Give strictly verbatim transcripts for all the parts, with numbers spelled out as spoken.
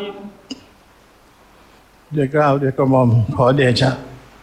เดี๋ยวกล่าวเดี๋ยวกระหม่อมขอเดชะ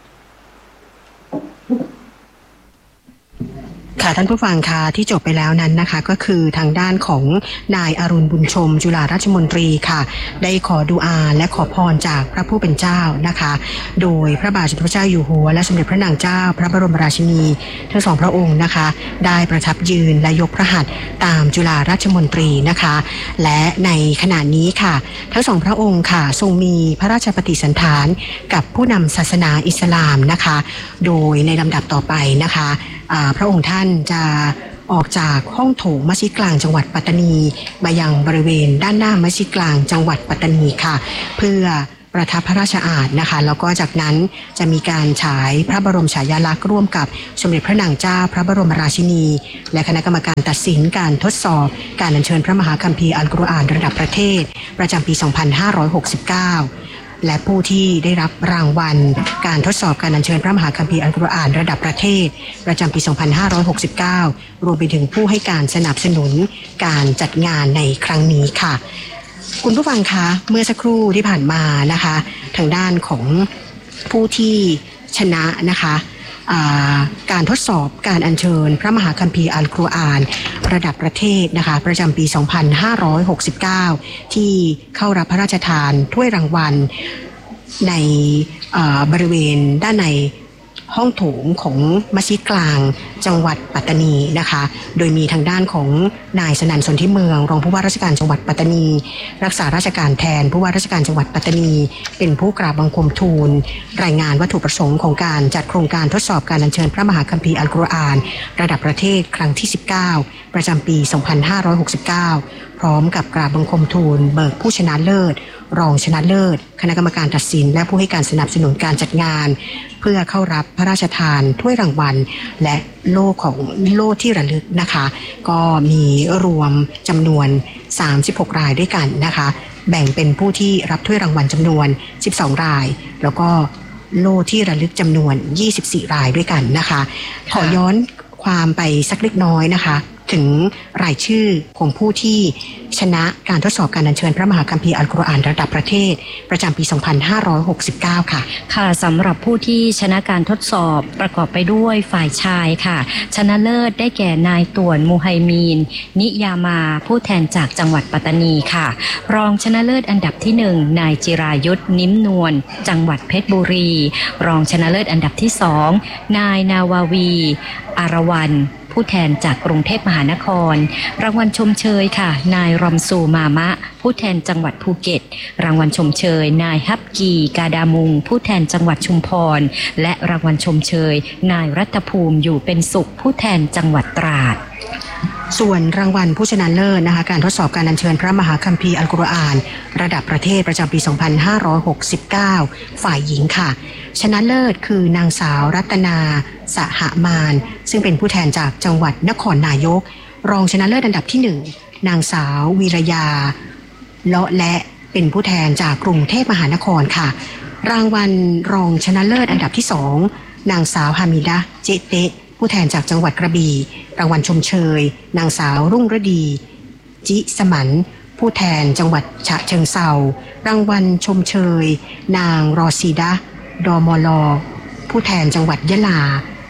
ค่ะท่านผู้ฟังค่ะที่จบไปแล้วนั้นนะคะก็คือทางด้านของนายอรุณบุญชมจุฬาราชมนตรีค่ะได้ขอดุอาและขอพรจากพระผู้เป็นเจ้านะคะโดยพระบาทสมเด็จพระเจ้าอยู่หัวและสมเด็จพระนางเจ้าพระบรมราชินีทั้งสองพระองค์นะคะได้ประทับยืนและยกพระหัตถ์ตามจุฬาราชมนตรีนะคะและในขณะนี้ค่ะทั้งสองพระองค์ค่ะทรงมีพระราชปฏิสันถานกับผู้นำศาสนาอิสลามนะคะโดยในลำดับต่อไปนะคะพระองค์ท่านจะออกจากห้องโถงมัสยิดกลางจังหวัดปัตตานีมายังบริเวณด้านหน้ามัสยิดกลางจังหวัดปัตตานีค่ะเพื่อประทับพระราชอาสน์นะคะแล้วก็จากนั้นจะมีการฉายพระบรมฉายาลักษณ์ร่วมกับสมเด็จพระนางเจ้าพระบรมราชินีและคณะกรรมการตัดสินการทดสอบการอัญเชิญพระมหาคัมภีร์อัลกุรอานระดับประเทศประจำปีสองพันห้าร้อยหกสิบเก้าและผู้ที่ได้รับรางวัลการทดสอบการอัญเชิญพระมหาคัมภีร์อัลกุรอานระดับประเทศประจำปีสองพันห้าร้อยหกสิบเก้ารวมไปถึงผู้ให้การสนับสนุนการจัดงานในครั้งนี้ค่ะคุณผู้ฟังคะเมื่อสักครู่ที่ผ่านมานะคะทางด้านของผู้ที่ชนะนะคะการทดสอบการอัญเชิญพระมหาคัมภีร์อัลกุรอานระดับประเทศนะคะประจำปีสองพันห้าร้อยหกสิบเก้าที่เข้ารับพระราชทานถ้วยรางวัลในบริเวณด้านในห้องโถงของมัสยิดกลางจังหวัดปัตตานีนะคะโดยมีทางด้านของนายสนั่นสนธิเมืองรองผู้ว่าราชการจังหวัดปัตตานีรักษาราชการแทนผู้ว่าราชการจังหวัดปัตตานีเป็นผู้กราบบังคมทูลรายงานวัตถุประสงค์ของการจัดโครงการทดสอบการอัญเชิญพระมหาคัมภีร์อัลกุรอานระดับประเทศครั้งที่สิบเก้าประจำปีสองพันห้าร้อยหกสิบเก้าพร้อมกับกราบบังคมทูลเบิกผู้ชนะเลิศรองชนะเลิศคณะกรรมการตัดสินและผู้ให้การสนับสนุนการจัดงานเพื่อเข้ารับพระราชทานถ้วยรางวัลและโล่ของโล่ที่ระลึกนะคะก็มีรวมจำนวนสามสิบหกรายด้วยกันนะคะแบ่งเป็นผู้ที่รับถ้วยรางวัลจำนวนสิบสองรายแล้วก็โล่ที่ระลึกจำนวนยี่สิบสี่รายด้วยกันนะคะขอย้อนความไปสักเล็กน้อยนะคะถึงรายชื่อของผู้ที่ชนะการทดสอบการอัญเชิญพระมหาคัมภีร์อัลกุรอานระดับประเทศประจำปีสองพันห้าร้อยหกสิบเก้าค่ะค่ะสำหรับผู้ที่ชนะการทดสอบประกอบไปด้วยฝ่ายชายค่ะชนะเลิศได้แก่นายต่วนมูไฮมีนนิยามาผู้แทนจากจังหวัดปัตตานีค่ะรองชนะเลิศอันดับที่หนึ่งนายจิรายุทธนิ้มนวลจังหวัดเพชรบุรีรองชนะเลิศอันดับที่สองนายนาวาวีอารวันผู้แทนจากกรุงเทพมหานครรางวัลชมเชยค่ะนายรอมซูมามะผู้แทนจังหวัดภูเก็ตรางวัลชมเชยนายฮับกีกาดามุงผู้แทนจังหวัดชุมพรและรางวัลชมเชยนายรัตภูมิอยู่เป็นสุขผู้แทนจังหวัดตราดส่วนรางวัลผู้ชนะเลิศนะคะการทดสอบการอัญเชิญพระมหาคัมภีร์อัลกุรอานระดับประเทศประจำปีสองพันห้าร้อยหกสิบเก้าฝ่ายหญิงค่ะชนะเลิศคือนางสาวรัตนาสหมานซึ่งเป็นผู้แทนจากจังหวัดนครนายกรองชนะเลิศอันดับที่หนึ่งนางสาววีรยาเลาะและเป็นผู้แทนจากกรุงเทพมหานครค่ะรางวัลรองชนะเลิศอันดับที่สองนางสาวฮามิดะเจเตะผู้แทนจากจังหวัดกระบี่รางวัลชมเชยนางสาวรุ่งฤดีจิสมันผู้แทนจังหวัดฉะเชิงเทรารางวัลชมเชยนางรอซีดะดอมอลอผู้แทนจังหวัดยะลา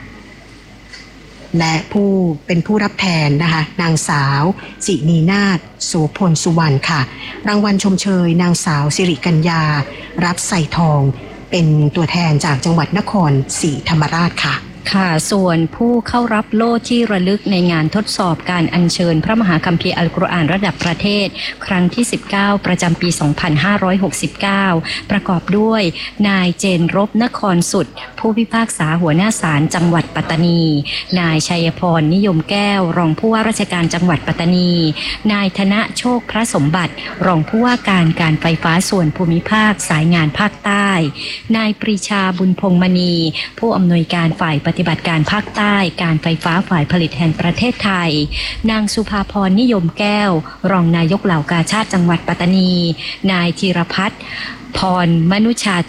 และผู้เป็นผู้รับแทนนะคะนางสาวสินีนาถโสพลสุวรรณค่ะรางวัลชมเชยนางสาวสิริกัญญารับใส่ทองเป็นตัวแทนจากจังหวัดนครศรีธรรมราชค่ะค่ะส่วนผู้เข้ารับโล่ที่ระลึกในงานทดสอบการอัญเชิญพระมหาคัมภีร์อัลกุรอานระดับประเทศครั้งที่สิบเก้าประจำปีสองพันห้าร้อยหกสิบเก้าประกอบด้วยนายเจนรบนครสุดผู้พิพากษาหัวหน้าศาลจังหวัดปัตตานีนายชัยพรนิยมแก้วรองผู้ว่าราชการจังหวัดปัตตานีนายธนโชคพระสมบัติรองผู้ว่าการการไฟฟ้าส่วนภูมิภาคสายงานภาคใต้นายปรีชาบุญพงษ์มณีผู้อำนวยการฝ่ายปฏิบัติการภาคใต้การไฟฟ้าฝ่ายผลิตแห่งประเทศไทยนางสุภาพรนิยมแก้วรองนายกเหล่ากาชาดจังหวัดปัตตานีนายธีรพัฒน์พรมนุชาทิพย์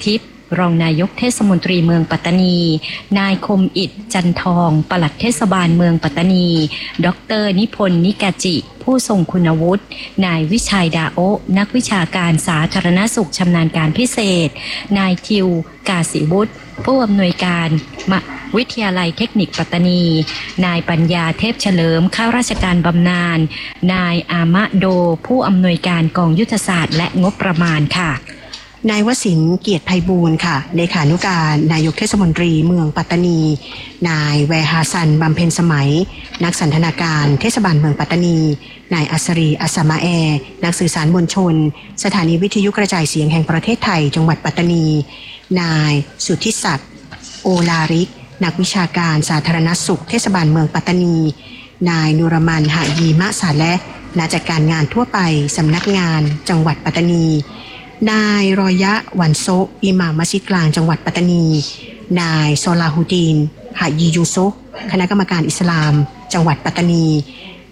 รองนายกเทศมนตรีเมืองปัตตานีนายคมอิฐจันทองปลัดเทศบาลเมืองปัตตานีดรนิพนธ์นิกาจิผู้ทรงคุณวุฒินายวิชัยดาโอนักวิชาการสาธารณสุขชำนาญการพิเศษนายทิวกาศิวุฒิผู้อำนวยการวิทยาลัยเทคนิคปัตตานีนายปัญญาเทพเฉลิมข้าราชการบำนาญนายอามะโดผู้อำนวยการกองยุทธศาสตร์และงบประมาณค่ะนายวสินทร์เกียรติไพบูลย์ค่ะเลขานุการนายกเทศมนตรีเมืองปัตตานีนายแวฮาซันบำเพ็ญสมัยนักสันทนาการเทศบาลเมืองปัตตานีนายอัสรีอัสมาแอนักสื่อสารมวลชนสถานีวิทยุกระจายเสียงแห่งประเทศไทยจังหวัดปัตตานีนายสุทธิศักดิ์โอลาริกนักวิชาการสาธารณสุขเทศบาลเมืองปัตตานีนายนูรมันหายีมะสาและนักจัดการงานทั่วไปสำนักงานจังหวัดปัตตานีนายรอยะวันโซอิหม่ามมัสยิดกลางจังหวัดปัตตานีนายโซลาฮูดีนหายียูซุคณะกรรมการอิสลามจังหวัดปัตตานี